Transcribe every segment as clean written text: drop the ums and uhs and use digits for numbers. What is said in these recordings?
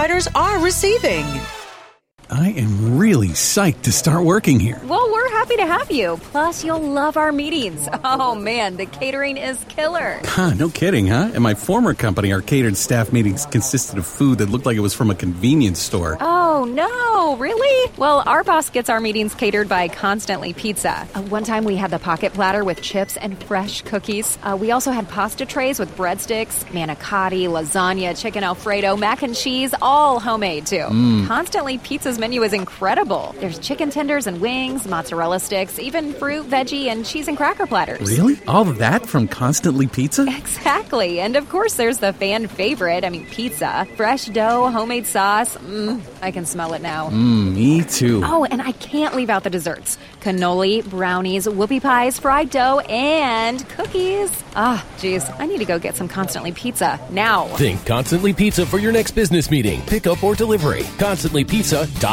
providers are receiving. I am really psyched to start working here. Well, we're happy to have you. Plus, you'll love our meetings. Oh, man, the catering is killer. No kidding, huh? At my former company, our catered staff meetings consisted of food that looked like it was from a convenience store. Oh, no, really? Well, our boss gets our meetings catered by Constantly Pizza. One time we had the pocket platter with chips and fresh cookies. We also had pasta trays with breadsticks, manicotti, lasagna, chicken Alfredo, mac and cheese, all homemade, too. Constantly Pizza's menu is incredible. There's chicken tenders and wings, mozzarella sticks, even fruit, veggie, and cheese and cracker platters. Really? All of that from Constantly Pizza? Exactly. And of course, there's the fan favorite, pizza. Fresh dough, homemade sauce. I can smell it now. Me too. Oh, and I can't leave out the desserts. Cannoli, brownies, whoopie pies, fried dough, and cookies. Geez, I need to go get some Constantly Pizza now. Think Constantly Pizza for your next business meeting, pickup or delivery. ConstantlyPizza.net.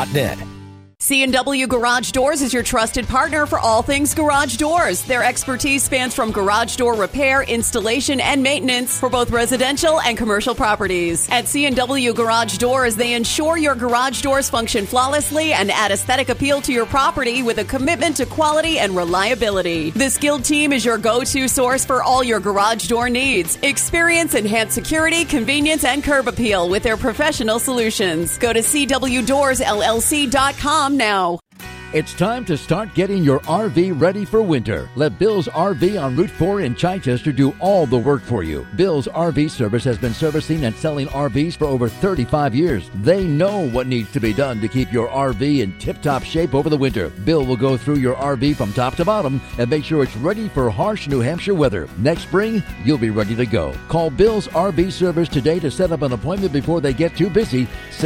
C&W Garage Doors is your trusted partner for all things garage doors. Their expertise spans from garage door repair, installation, and maintenance for both residential and commercial properties. At C&W Garage Doors, they ensure your garage doors function flawlessly and add aesthetic appeal to your property with a commitment to quality and reliability. The skilled team is your go-to source for all your garage door needs. Experience enhanced security, convenience, and curb appeal with their professional solutions. Go to CWDoorsLLC.com now. It's time to start getting your RV ready for winter. Let Bill's RV on Route 4 in Chichester do all the work for you. Bill's RV Service has been servicing and selling RVs for over 35 years. They know what needs to be done to keep your RV in tip-top shape over the winter. Bill will go through your RV from top to bottom and make sure it's ready for harsh New Hampshire weather. Next spring, you'll be ready to go. Call Bill's RV Service today to set up an appointment before they get too busy.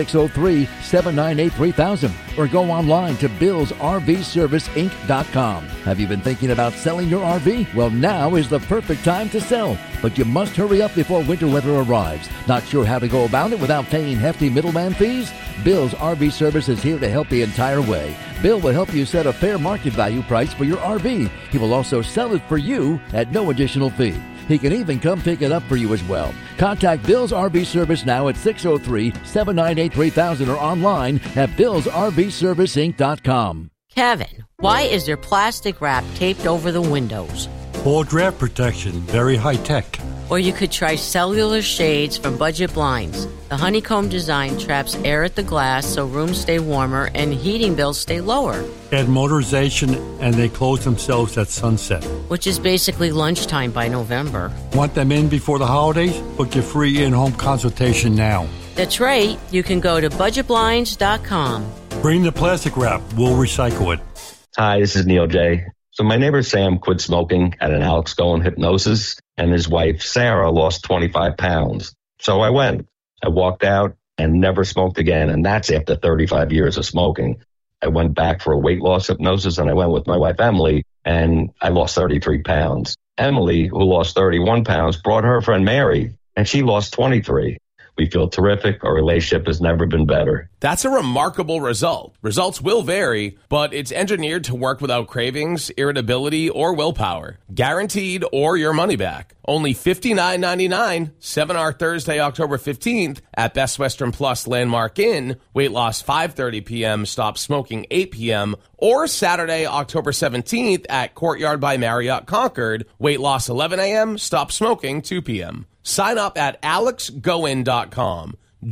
603-798-3000 or go online to BillsRVServiceInc.com. Have you been thinking about selling your RV? Well, now is the perfect time to sell, but you must hurry up before winter weather arrives. Not sure how to go about it without paying hefty middleman fees? Bill's RV Service is here to help the entire way. Bill will help you set a fair market value price for your RV. He will also sell it for you at no additional fee. He can even come pick it up for you as well. Contact Bill's RV Service now at 603-798-3000 or online at BillsRVServiceInc.com. Kevin, why is there plastic wrap taped over the windows? For draft protection, very high tech. Or you could try cellular shades from Budget Blinds. The honeycomb design traps air at the glass so rooms stay warmer and heating bills stay lower. Add motorization and they close themselves at sunset. Which is basically lunchtime by November. Want them in before the holidays? Book your free in-home consultation now. That's right. You can go to budgetblinds.com. Bring the plastic wrap. We'll recycle it. Hi, this is Neil J. So my neighbor Sam quit smoking at an Alex Goen hypnosis, and his wife Sarah lost 25 pounds. So I went. I walked out and never smoked again, and that's after 35 years of smoking. I went back for a weight loss hypnosis, and I went with my wife Emily, and I lost 33 pounds. Emily, who lost 31 pounds, brought her friend Mary, and she lost 23. We feel terrific. Our relationship has never been better. That's a remarkable result. Results will vary, but it's engineered to work without cravings, irritability, or willpower. Guaranteed or your money back. Only $59.99, Seminar Thursday, October 15th at Best Western Plus Landmark Inn. Weight loss 5:30 p.m., stop smoking 8 p.m. Or Saturday, October 17th at Courtyard by Marriott Concord. Weight loss 11 a.m., stop smoking 2 p.m. Sign up at alexgoen.com.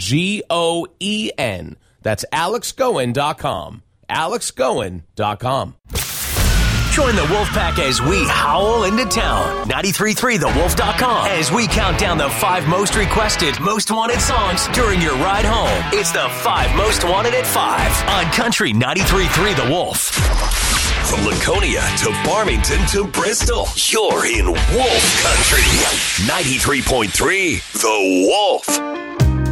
Goen. That's alexgoen.com. alexgoen.com. Join the Wolfpack as we howl into town. 93.3thewolf.com as we count down the 5 most requested, most wanted songs during your ride home. It's the 5 most wanted at 5 on Country 93.3 The Wolf. From Laconia to Farmington to Bristol, you're in Wolf Country. 93.3 The Wolf.